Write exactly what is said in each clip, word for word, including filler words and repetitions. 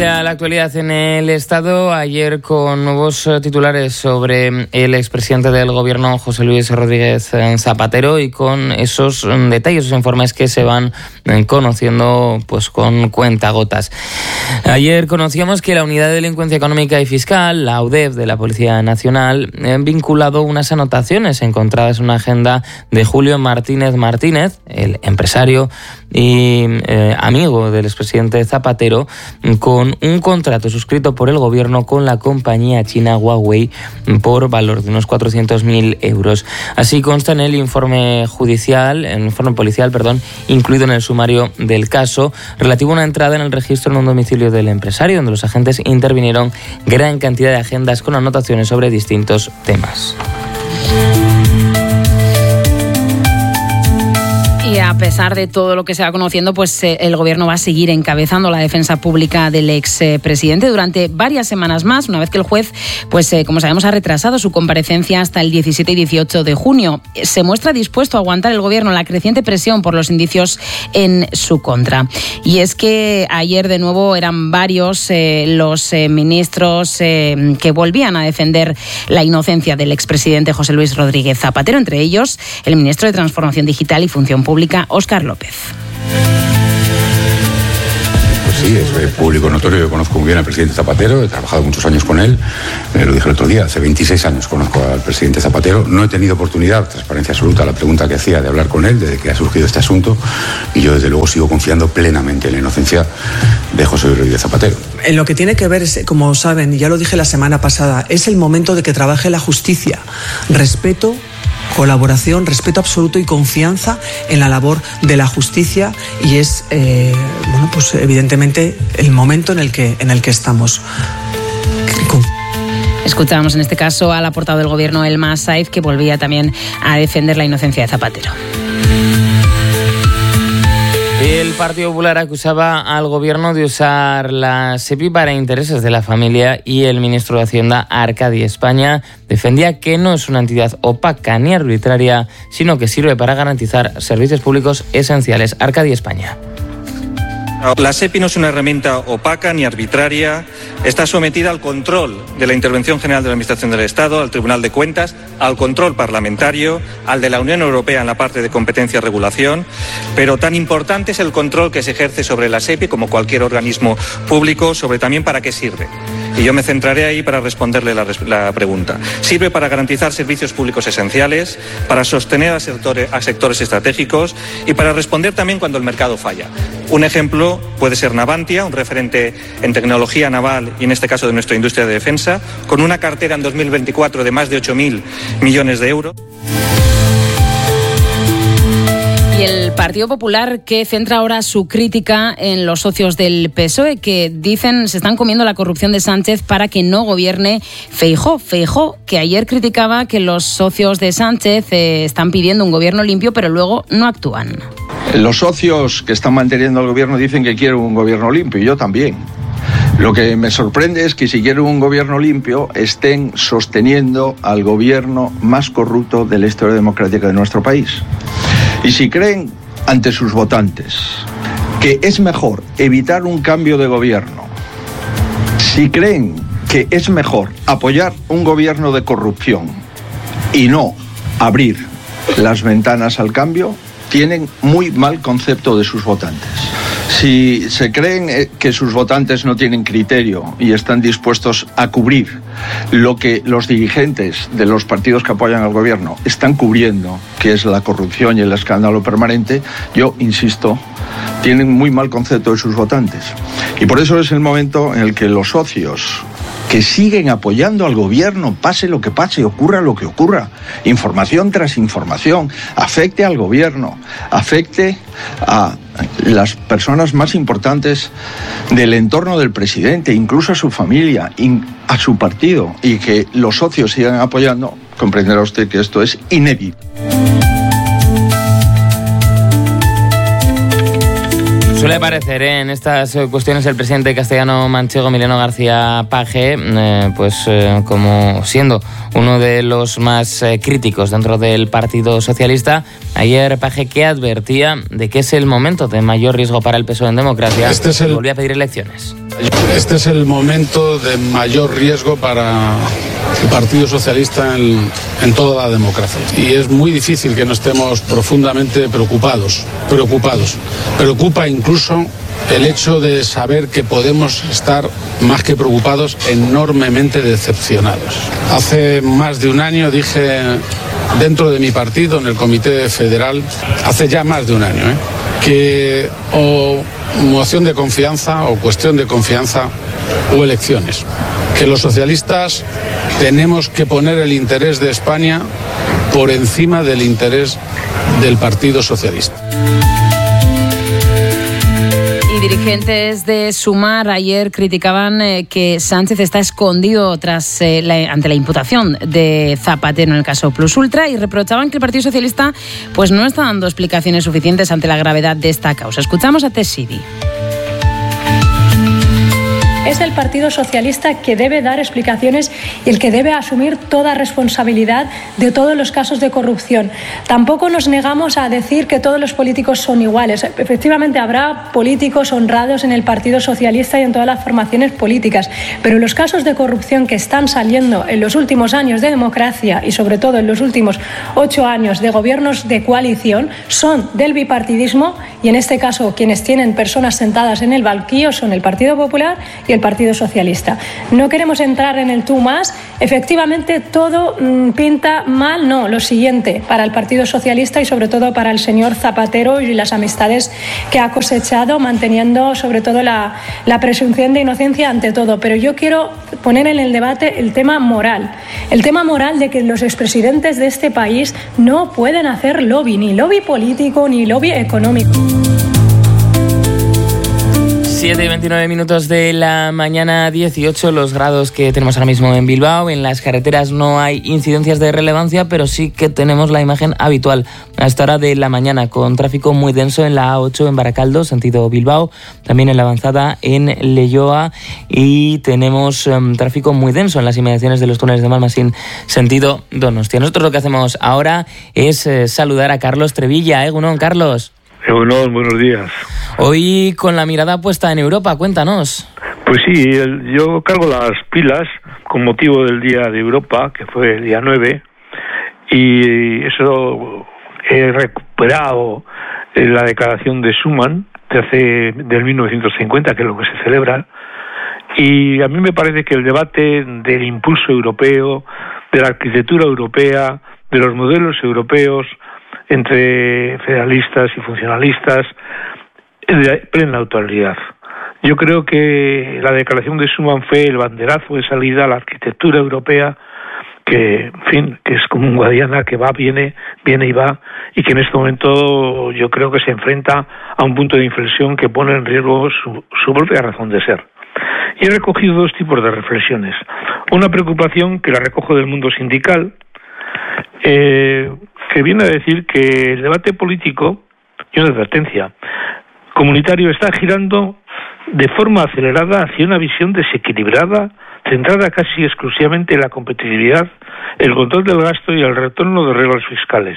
La actualidad en el Estado, ayer con nuevos titulares sobre el expresidente del Gobierno, José Luis Rodríguez Zapatero, y con esos detalles, esos informes que se van conociendo pues con cuentagotas. Ayer conocíamos que la Unidad de Delincuencia Económica y Fiscal, la U D E F de la Policía Nacional, ha vinculado unas anotaciones encontradas en una agenda de Julio Martínez Martínez, el empresario y eh, amigo del expresidente Zapatero, con un contrato suscrito por el gobierno con la compañía china Huawei por valor de unos cuatrocientos mil euros. Así consta en el informe judicial, en el informe policial, perdón, incluido en el sumario del caso, relativo a una entrada en el registro en un domicilio del empresario, donde los agentes intervinieron gran cantidad de agendas con anotaciones sobre distintos temas. Y a pesar de todo lo que se va conociendo, pues eh, el Gobierno va a seguir encabezando la defensa pública del expresidente durante varias semanas más, una vez que el juez, pues eh, como sabemos, ha retrasado su comparecencia hasta el diecisiete y dieciocho de junio. Se muestra dispuesto a aguantar el Gobierno la creciente presión por los indicios en su contra. Y es que ayer de nuevo eran varios eh, los eh, ministros eh, que volvían a defender la inocencia del expresidente José Luis Rodríguez Zapatero, entre ellos el ministro de Transformación Digital y Función Pública, Óscar López. Pues sí, es público notorio. Yo conozco muy bien al presidente Zapatero, he trabajado muchos años con él. Eh, lo dije el otro día, hace veintiséis años conozco al presidente Zapatero. No he tenido oportunidad, transparencia absoluta, la pregunta que hacía, de hablar con él desde que ha surgido este asunto. Y yo, desde luego, sigo confiando plenamente en la inocencia de José Luis Rodríguez Zapatero. En lo que tiene que ver, como saben, y ya lo dije la semana pasada, es el momento de que trabaje la justicia. Respeto, colaboración, respeto absoluto y confianza en la labor de la justicia, y es eh, bueno, pues evidentemente el momento en el que en el que estamos. Escuchábamos en este caso a la portavoz del Gobierno, Elma Saiz, que volvía también a defender la inocencia de Zapatero. El Partido Popular acusaba al Gobierno de usar la SEPI para intereses de la familia, y el ministro de Hacienda, Arcadi España, defendía que no es una entidad opaca ni arbitraria, sino que sirve para garantizar servicios públicos esenciales. Arcadi España. La SEPI no es una herramienta opaca ni arbitraria, está sometida al control de la Intervención General de la Administración del Estado, al Tribunal de Cuentas, al control parlamentario, al de la Unión Europea en la parte de competencia y regulación, pero tan importante es el control que se ejerce sobre la SEPI como cualquier organismo público, sobre también para qué sirve. Y yo me centraré ahí para responderle la, la pregunta. Sirve para garantizar servicios públicos esenciales, para sostener a sectores, a sectores estratégicos y para responder también cuando el mercado falla. Un ejemplo puede ser Navantia, un referente en tecnología naval y en este caso de nuestra industria de defensa, con una cartera en dos mil veinticuatro de más de ocho mil millones de euros. Y el Partido Popular, que centra ahora su crítica en los socios del P S O E, que dicen se están comiendo la corrupción de Sánchez para que no gobierne Feijóo. Feijóo, que ayer criticaba que los socios de Sánchez eh, están pidiendo un gobierno limpio, pero luego no actúan. Los socios que están manteniendo el gobierno dicen que quieren un gobierno limpio, y yo también. Lo que me sorprende es que si quieren un gobierno limpio estén sosteniendo al gobierno más corrupto de la historia democrática de nuestro país. Y si creen ante sus votantes que es mejor evitar un cambio de gobierno, si creen que es mejor apoyar un gobierno de corrupción y no abrir las ventanas al cambio, tienen muy mal concepto de sus votantes. Si se creen que sus votantes no tienen criterio y están dispuestos a cubrir lo que los dirigentes de los partidos que apoyan al gobierno están cubriendo, que es la corrupción y el escándalo permanente, yo insisto, tienen muy mal concepto de sus votantes. Y por eso es el momento en el que los socios que siguen apoyando al gobierno, pase lo que pase, ocurra lo que ocurra, información tras información, afecte al gobierno, afecte a las personas más importantes del entorno del presidente, incluso a su familia, a su partido, y que los socios sigan apoyando, comprenderá usted que esto es inédito. Suele aparecer ¿eh? en estas cuestiones el presidente castellano manchego, Emiliano García Paje, eh, pues eh, como siendo uno de los más eh, críticos dentro del Partido Socialista. Ayer Paje que advertía de que es el momento de mayor riesgo para el P S O E en democracia, este es el... y volvía a pedir elecciones. Este es el momento de mayor riesgo para el Partido Socialista en, en toda la democracia. Y es muy difícil que no estemos profundamente preocupados, preocupados. Preocupa incluso el hecho de saber que podemos estar, más que preocupados, enormemente decepcionados. Hace más de un año dije dentro de mi partido, en el Comité Federal, hace ya más de un año, ¿eh? que o moción de confianza o cuestión de confianza o elecciones. Que los socialistas tenemos que poner el interés de España por encima del interés del Partido Socialista. Y dirigentes de Sumar ayer criticaban eh, que Sánchez está escondido tras eh, la, ante la imputación de Zapatero en el caso Plus Ultra y reprochaban que el Partido Socialista pues no está dando explicaciones suficientes ante la gravedad de esta causa. Escuchamos a Tessidi. Es el Partido Socialista que debe dar explicaciones y el que debe asumir toda responsabilidad de todos los casos de corrupción. Tampoco nos negamos a decir que todos los políticos son iguales. Efectivamente, habrá políticos honrados en el Partido Socialista y en todas las formaciones políticas, pero los casos de corrupción que están saliendo en los últimos años de democracia y sobre todo en los últimos ocho años de gobiernos de coalición son del bipartidismo y en este caso quienes tienen personas sentadas en el banquillo son el Partido Popular y el Partido Socialista. No queremos entrar en el tú más. Efectivamente, todo mmm, pinta mal. No, lo siguiente, para el Partido Socialista y sobre todo para el señor Zapatero y las amistades que ha cosechado, manteniendo sobre todo la, la presunción de inocencia ante todo. Pero yo quiero poner en el debate el tema moral. El tema moral de que los expresidentes de este país no pueden hacer lobby, ni lobby político, ni lobby económico. siete y veintinueve minutos de la mañana, dieciocho los grados que tenemos ahora mismo en Bilbao. En las carreteras no hay incidencias de relevancia, pero sí que tenemos la imagen habitual a esta hora de la mañana, con tráfico muy denso en la A ocho en Baracaldo, sentido Bilbao, también en la avanzada en Leioa, y tenemos um, tráfico muy denso en las inmediaciones de los túneles de Malmasín, sentido Donostia. Nosotros lo que hacemos ahora es eh, saludar a Carlos Trevilla. Egunon, Carlos. Egunon, buenos días. Hoy con la mirada puesta en Europa, cuéntanos. Pues sí, el, yo cargo las pilas con motivo del Día de Europa, que fue el día nueve, y eso he recuperado la declaración de Schuman de hace del mil novecientos cincuenta, que es lo que se celebra, y a mí me parece que el debate del impulso europeo, de la arquitectura europea, de los modelos europeos entre federalistas y funcionalistas, de plena actualidad. Yo creo que la declaración de Schuman fue el banderazo de salida a la arquitectura europea, que, en fin, que es como un Guadiana que va, viene, viene y va, y que en este momento yo creo que se enfrenta a un punto de inflexión que pone en riesgo su, su propia razón de ser. Y he recogido dos tipos de reflexiones. Una preocupación que la recojo del mundo sindical, eh, que viene a decir que el debate político, y una advertencia, comunitario está girando de forma acelerada hacia una visión desequilibrada, centrada casi exclusivamente en la competitividad, el control del gasto y el retorno de reglas fiscales.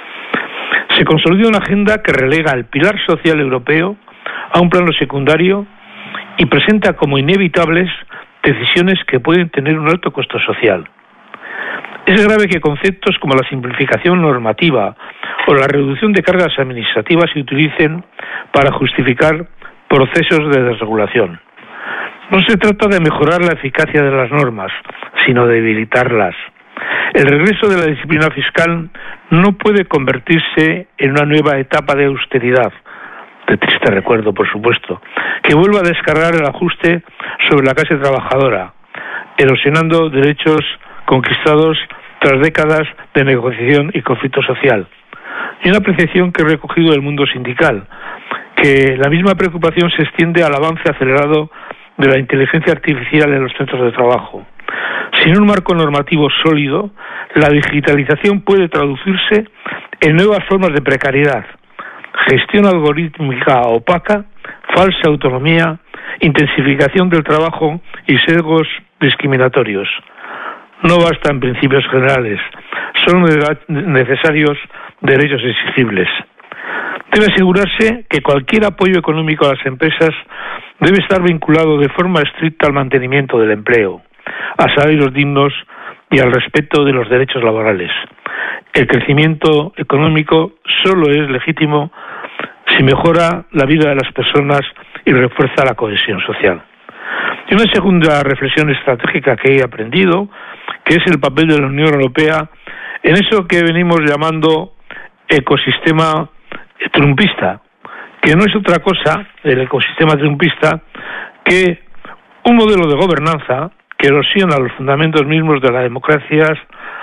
Se consolida una agenda que relega el pilar social europeo a un plano secundario y presenta como inevitables decisiones que pueden tener un alto costo social. Es grave que conceptos como la simplificación normativa o la reducción de cargas administrativas se utilicen para justificar procesos de desregulación. No se trata de mejorar la eficacia de las normas, sino de debilitarlas. El regreso de la disciplina fiscal no puede convertirse en una nueva etapa de austeridad, de triste recuerdo, por supuesto, que vuelva a descargar el ajuste sobre la clase trabajadora, erosionando derechos conquistados tras décadas de negociación y conflicto social. Y una apreciación que he recogido del mundo sindical, que la misma preocupación se extiende al avance acelerado de la inteligencia artificial en los centros de trabajo. Sin un marco normativo sólido, la digitalización puede traducirse en nuevas formas de precariedad, gestión algorítmica opaca, falsa autonomía, intensificación del trabajo y sesgos discriminatorios. No bastan principios generales, son necesarios derechos exigibles. Debe asegurarse que cualquier apoyo económico a las empresas debe estar vinculado de forma estricta al mantenimiento del empleo, a salarios dignos y al respeto de los derechos laborales. El crecimiento económico solo es legítimo si mejora la vida de las personas y refuerza la cohesión social. Y una segunda reflexión estratégica que he aprendido, que es el papel de la Unión Europea en eso que venimos llamando ecosistema trumpista, que no es otra cosa, el ecosistema trumpista, que un modelo de gobernanza que erosiona los fundamentos mismos de las democracias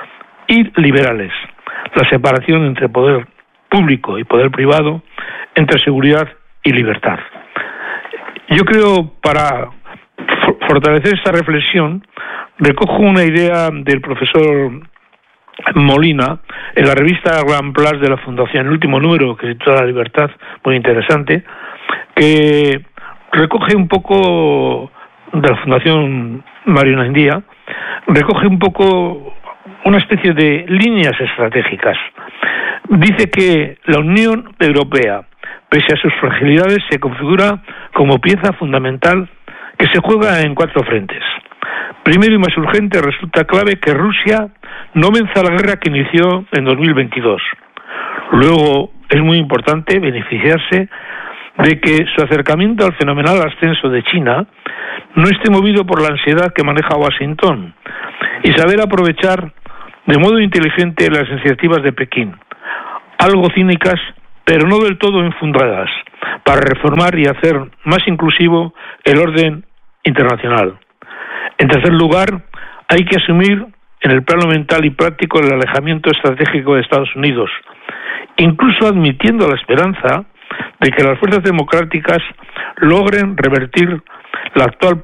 y liberales, la separación entre poder público y poder privado, entre seguridad y libertad. Yo creo, para fortalecer esta reflexión, recojo una idea del profesor Molina en la revista Grand Place de la Fundación, el último número, que se titula La Libertad, muy interesante, que recoge un poco de la Fundación Mario Naindía, recoge un poco una especie de líneas estratégicas. Dice que la Unión Europea, pese a sus fragilidades, se configura como pieza fundamental que se juega en cuatro frentes. Primero y más urgente, resulta clave que Rusia no venza la guerra que inició en dos mil veintidós. Luego, es muy importante beneficiarse de que su acercamiento al fenomenal ascenso de China no esté movido por la ansiedad que maneja Washington y saber aprovechar de modo inteligente las iniciativas de Pekín, algo cínicas, pero no del todo infundadas, para reformar y hacer más inclusivo el orden internacional. En tercer lugar, hay que asumir en el plano mental y práctico el alejamiento estratégico de Estados Unidos, incluso admitiendo la esperanza de que las fuerzas democráticas logren revertir la actual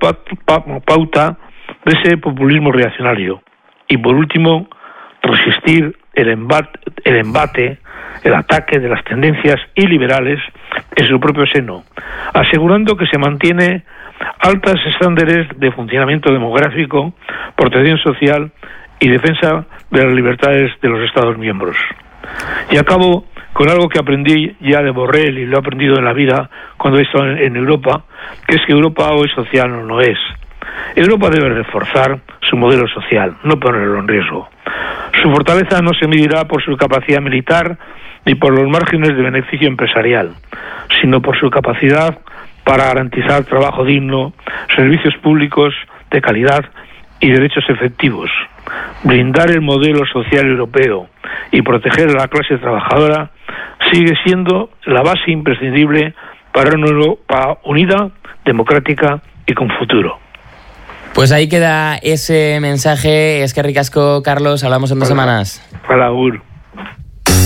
pauta de ese populismo reaccionario. Y por último, resistir el embate, el embate, el ataque de las tendencias iliberales en su propio seno, asegurando que se mantiene altos estándares de funcionamiento demográfico, protección social y defensa de las libertades de los Estados miembros. Y acabo con algo que aprendí ya de Borrell y lo he aprendido en la vida cuando he estado en Europa, que es que Europa hoy social no, no es. Europa debe reforzar su modelo social, no ponerlo en riesgo. Su fortaleza no se medirá por su capacidad militar ni por los márgenes de beneficio empresarial, sino por su capacidad para garantizar trabajo digno, servicios públicos de calidad y derechos efectivos. Blindar el modelo social europeo y proteger a la clase trabajadora sigue siendo la base imprescindible para una Europa unida, democrática y con futuro. Pues ahí queda ese mensaje. Es que ricasco, Carlos. Hablamos en dos Hola. semanas. Hola, Ur.